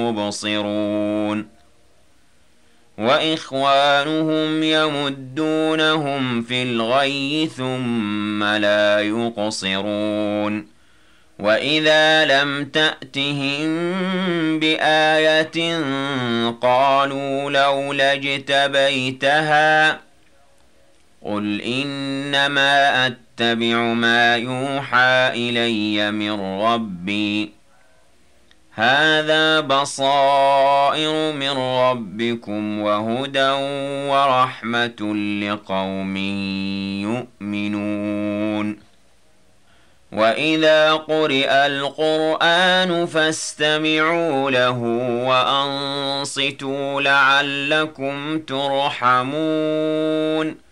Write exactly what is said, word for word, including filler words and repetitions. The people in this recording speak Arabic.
مبصرون وإخوانهم يمدونهم في الغي ثم لا يقصرون وإذا لم تأتهم بآية قالوا لولا اجتبيتها قل إنما أتبع ما يوحى إلي من ربي هذا بصائر من ربكم وهدى ورحمة لقوم يؤمنون وإذا قرئ القرآن فاستمعوا له وأنصتوا لعلكم ترحمون